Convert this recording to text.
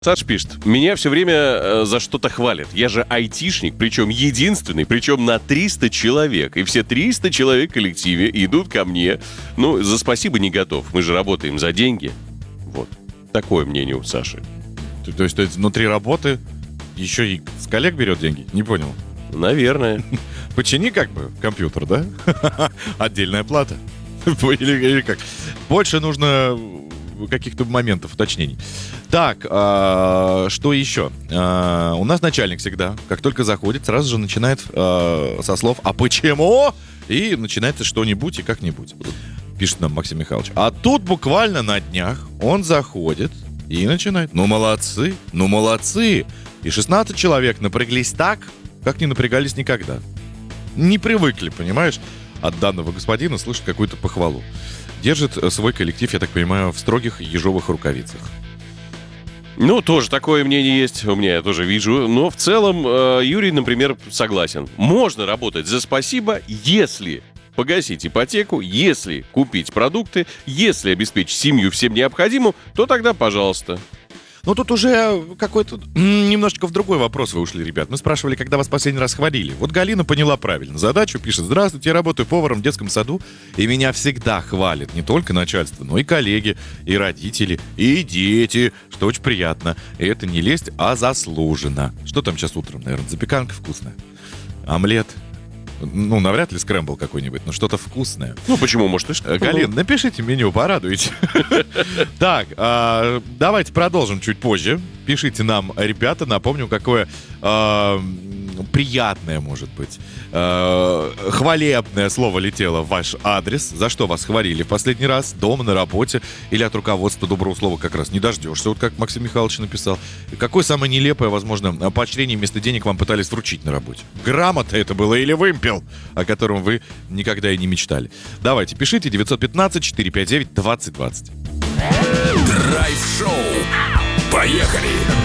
Саш пишет, меня все время за что-то хвалят. Я же айтишник, причем единственный, причем на 300 человек. И все 300 человек в коллективе идут ко мне. Ну, за спасибо не готов. Мы же работаем за деньги. Вот. Такое мнение у Саши. То есть внутри работы еще и с коллег берет деньги? Не понял. Наверное. Почини как бы компьютер, да? Отдельная плата. Или как? Больше нужно каких-то моментов, уточнений. Так, что еще? У нас начальник всегда, как только заходит, сразу же начинает со слов «А почему?» И начинается что-нибудь и как-нибудь. Пишет нам Максим Михайлович. А тут буквально на днях он заходит и начинает. Ну, молодцы. И 16 человек напряглись так, как не напрягались никогда. Не привыкли, понимаешь, от данного господина слышать какую-то похвалу. Держит свой коллектив, я так понимаю, в строгих ежовых рукавицах. Ну, тоже такое мнение есть. У меня я тоже вижу. Но в целом Юрий, например, согласен. Можно работать за спасибо, если погасить ипотеку, если купить продукты, если обеспечить семью всем необходимым, то тогда пожалуйста. Ну, тут уже какой-то немножечко в другой вопрос вы ушли, ребят. Мы спрашивали, когда вас последний раз хвалили. Вот Галина поняла правильно задачу, пишет: здравствуйте, я работаю поваром в детском саду, и меня всегда хвалят не только начальство, но и коллеги, и родители, и дети, что очень приятно. И это не лесть, а заслуженно. Что там сейчас утром, наверное? Запеканка вкусная, омлет. Ну, навряд ли скрэмбл какой-нибудь, но что-то вкусное. Ну, почему? Может, и что? Галин, напишите меню, порадуйте. Так, давайте продолжим чуть позже. Пишите нам, ребята, напомню, какое приятное, может быть, хвалебное слово летело в ваш адрес. За что вас хвалили в последний раз? Дома, на работе или от руководства доброго слова как раз не дождешься, вот как Максим Михайлович написал. Какое самое нелепое, возможно, поощрение вместо денег вам пытались вручить на работе? Грамота это было или вымпел, о котором вы никогда и не мечтали? Давайте, пишите 915-459-2020. Драйв-шоу. Поехали!